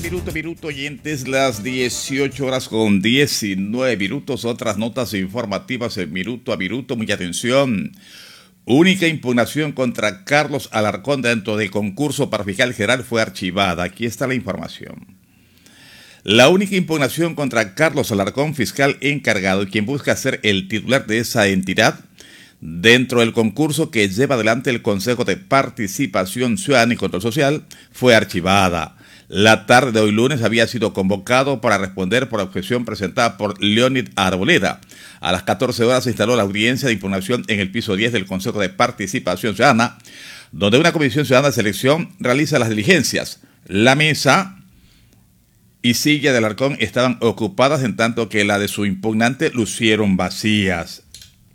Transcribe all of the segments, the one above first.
minuto, oyentes, las 18 horas con 19 minutos. Otras notas informativas en minuto a minuto. Mucha atención. Única impugnación contra Carlos Alarcón dentro del concurso para fiscal general fue archivada. Aquí está la información. La única impugnación contra Carlos Alarcón, fiscal encargado y quien busca ser el titular de esa entidad, dentro del concurso que lleva adelante el Consejo de Participación Ciudadana y Control Social, fue archivada. La tarde de hoy lunes había sido convocado para responder por la objeción presentada por Leonid Arboleda. A las 14 horas se instaló la audiencia de impugnación en el piso 10 del Consejo de Participación Ciudadana, donde una comisión ciudadana de selección realiza las diligencias. La mesa y silla de Alarcón estaban ocupadas, en tanto que la de su impugnante lucieron vacías.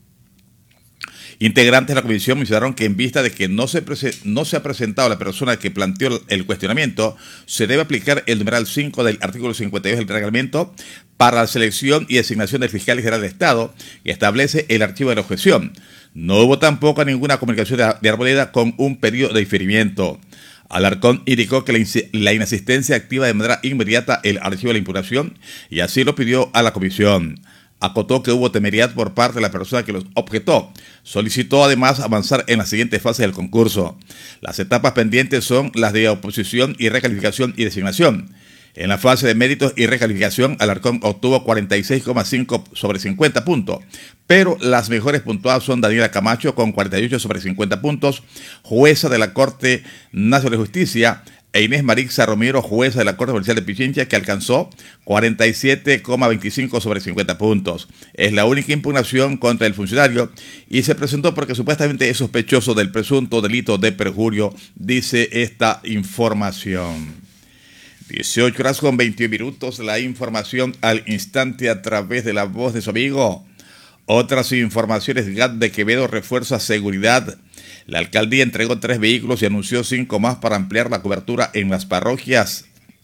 Integrantes de la comisión mencionaron que en vista de que no se ha presentado la persona que planteó el cuestionamiento, se debe aplicar el numeral 5 del artículo 52 del reglamento para la selección y designación del fiscal general de Estado, que establece el archivo de la objeción. No hubo tampoco ninguna comunicación de Arboleda con un periodo de diferimiento. Alarcón indicó que la inasistencia activa de manera inmediata el archivo de la impugnación y así lo pidió a la comisión. Acotó que hubo temeridad por parte de la persona que los objetó. Solicitó además avanzar en las siguientes fases del concurso. Las etapas pendientes son las de oposición y recalificación y designación. En la fase de méritos y recalificación, Alarcón obtuvo 46,5 sobre 50 puntos, pero las mejores puntuadas son Daniela Camacho con 48 sobre 50 puntos, jueza de la Corte Nacional de Justicia, e Inés Marixa Romero, jueza de la Corte Provincial de Pichincha, que alcanzó 47,25 sobre 50 puntos. Es la única impugnación contra el funcionario y se presentó porque supuestamente es sospechoso del presunto delito de perjurio, dice esta información. 18 horas con 21 minutos, la información al instante a través de la voz de su amigo. Otras informaciones: GAT de Quevedo refuerza seguridad. La alcaldía entregó 3 vehículos y anunció 5 más para ampliar la cobertura en las parroquias.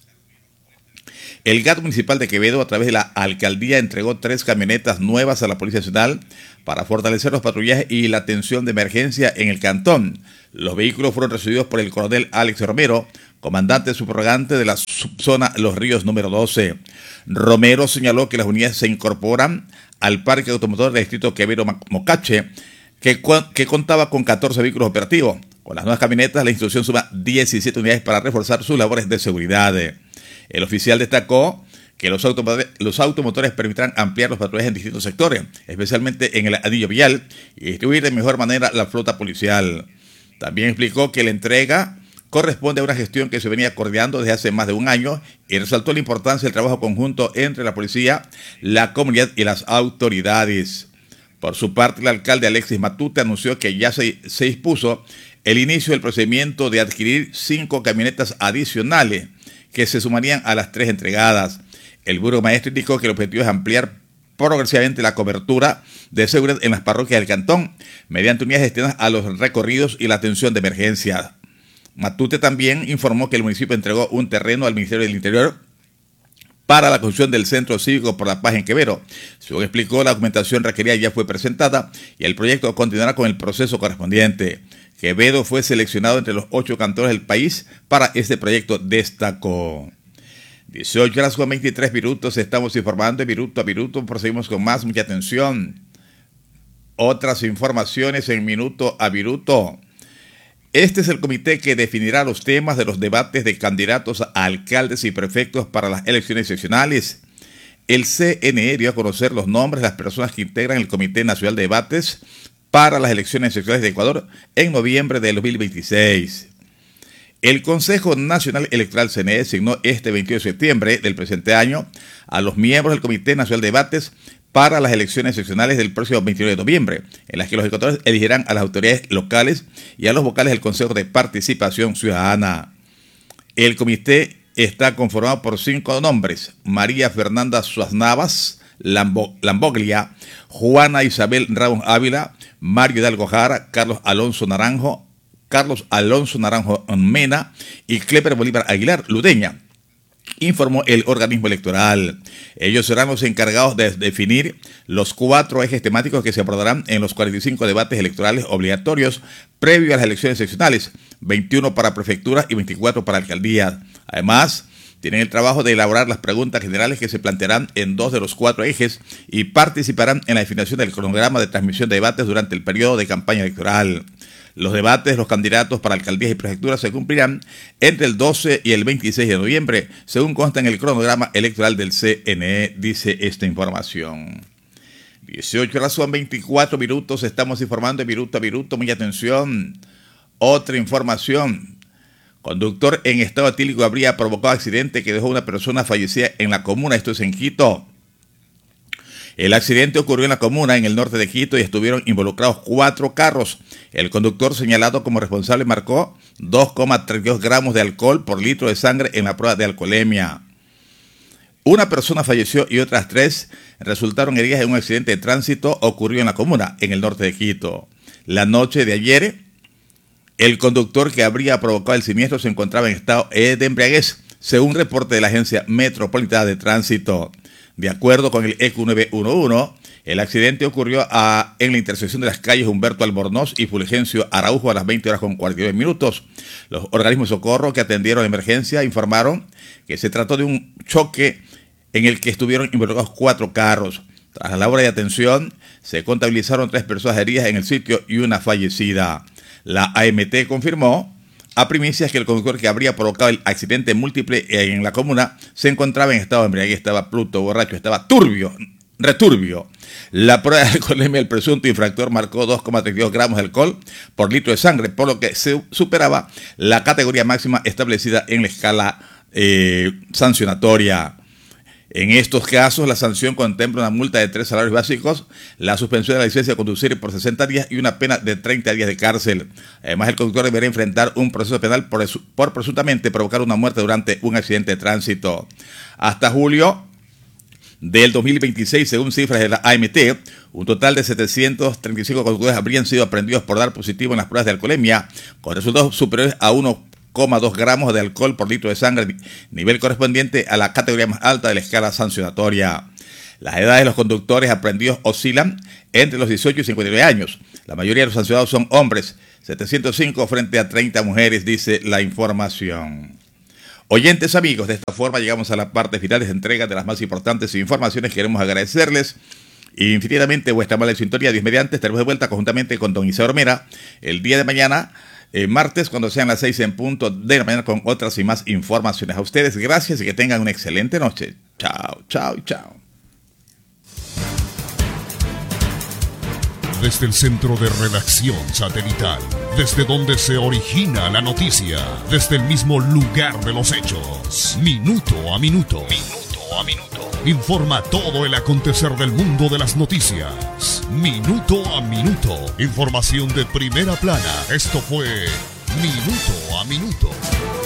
El GAT municipal de Quevedo, a través de la alcaldía, entregó 3 camionetas nuevas a la Policía Nacional para fortalecer los patrullajes y la atención de emergencia en el cantón. Los vehículos fueron recibidos por el coronel Alex Romero, comandante subrogante de la subzona Los Ríos número 12. Romero señaló que las unidades se incorporan al parque automotor del distrito Quevedo-Mocache, que contaba con 14 vehículos operativos. Con las nuevas camionetas, la institución suma 17 unidades para reforzar sus labores de seguridad. El oficial destacó que los automotores permitirán ampliar los patrullajes en distintos sectores, especialmente en el anillo vial, y distribuir de mejor manera la flota policial. También explicó que la entrega corresponde a una gestión que se venía coordinando desde hace más de un año y resaltó la importancia del trabajo conjunto entre la policía, la comunidad y las autoridades. Por su parte, el alcalde Alexis Matute anunció que ya se dispuso el inicio del procedimiento de adquirir 5 camionetas adicionales que se sumarían a las 3 entregadas. El burgomaestre indicó que el objetivo es ampliar progresivamente la cobertura de seguridad en las parroquias del cantón mediante unidades destinadas a los recorridos y la atención de emergencia. Matute también informó que el municipio entregó un terreno al Ministerio del Interior para la construcción del Centro Cívico por la Paz en Quevedo. Según explicó, la documentación requerida ya fue presentada y el proyecto continuará con el proceso correspondiente. Quevedo fue seleccionado entre los 8 cantores del país para este proyecto, destacó. 18 horas con 23 minutos, estamos informando minuto a minuto, proseguimos con más, mucha atención. Otras informaciones en minuto a minuto. Este es el comité que definirá los temas de los debates de candidatos a alcaldes y prefectos para las elecciones seccionales. El CNE dio a conocer los nombres de las personas que integran el Comité Nacional de Debates para las elecciones seccionales de Ecuador en noviembre de 2026. El Consejo Nacional Electoral CNE designó este 22 de septiembre del presente año a los miembros del Comité Nacional de Debates para las elecciones seccionales del próximo 29 de noviembre, en las que los ecuatorianos elegirán a las autoridades locales y a los vocales del Consejo de Participación Ciudadana. El comité está conformado por 5 nombres: María Fernanda Suárez Navas Lamboglia, Juana Isabel Ramos Ávila, Mario Hidalgo Jara, Carlos Alonso Naranjo Mena y Cleber Bolívar Aguilar Ludeña, informó el organismo electoral. Ellos serán los encargados de definir los 4 ejes temáticos que se abordarán en los 45 debates electorales obligatorios previo a las elecciones seccionales, 21 para prefecturas y 24 para alcaldías. Además, tienen el trabajo de elaborar las preguntas generales que se plantearán en 2 de los 4 ejes y participarán en la definición del cronograma de transmisión de debates durante el periodo de campaña electoral. Los debates, los candidatos para alcaldías y prefecturas se cumplirán entre el 12 y el 26 de noviembre, según consta en el cronograma electoral del CNE, dice esta información. 18 horas son 24 minutos, estamos informando de minuto a minuto, muy atención. Otra información. Conductor en estado etílico habría provocado accidente que dejó una persona fallecida en la comuna, esto es en Quito. El accidente ocurrió en la comuna, en el norte de Quito, y estuvieron involucrados 4 carros. El conductor señalado como responsable marcó 2,32 gramos de alcohol por litro de sangre en la prueba de alcoholemia. Una persona falleció y otras 3 resultaron heridas en un accidente de tránsito ocurrió en la comuna, en el norte de Quito. La noche de ayer, el conductor que habría provocado el siniestro se encontraba en estado de embriaguez, según reporte de la Agencia Metropolitana de Tránsito. De acuerdo con el EQ 911, el accidente ocurrió en la intersección de las calles Humberto Albornoz y Fulgencio Araujo a las 20 horas con 49 minutos. Los organismos de socorro que atendieron la emergencia informaron que se trató de un choque en el que estuvieron involucrados 4 carros. Tras la labor de atención, se contabilizaron 3 personas heridas en el sitio y una fallecida. La AMT confirmó a primicias que el conductor que habría provocado el accidente múltiple en la comuna se encontraba en estado de embriaguez, estaba pluto, borracho, estaba returbio. La prueba de alcoholemia del presunto infractor marcó 2,32 gramos de alcohol por litro de sangre, por lo que se superaba la categoría máxima establecida en la escala sancionatoria. En estos casos, la sanción contempla una multa de 3 salarios básicos, la suspensión de la licencia de conducir por 60 días y una pena de 30 días de cárcel. Además, el conductor deberá enfrentar un proceso penal por presuntamente provocar una muerte durante un accidente de tránsito. Hasta julio del 2026, según cifras de la AMT, un total de 735 conductores habrían sido aprehendidos por dar positivo en las pruebas de alcoholemia, con resultados superiores a 1,2 gramos de alcohol por litro de sangre, nivel correspondiente a la categoría más alta de la escala sancionatoria. Las edades de los conductores aprehendidos oscilan entre los 18 y 59 años. La mayoría de los sancionados son hombres, 705 frente a 30 mujeres, dice la información. Oyentes amigos, de esta forma llegamos a la parte final de esta entrega de las más importantes informaciones. Queremos agradecerles infinitamente vuestra amable sintonía. Dios mediante, estaremos de vuelta conjuntamente con don Isidro Mera el día de mañana, martes, cuando sean las 6 en punto de la mañana, con otras y más informaciones. A ustedes, gracias y que tengan una excelente noche. Chao, chao, chao. Desde el centro de redacción satelital, desde donde se origina la noticia, desde el mismo lugar de los hechos, minuto a minuto, informa todo el acontecer del mundo de las noticias. Minuto a minuto, información de primera plana. Esto fue Minuto a Minuto.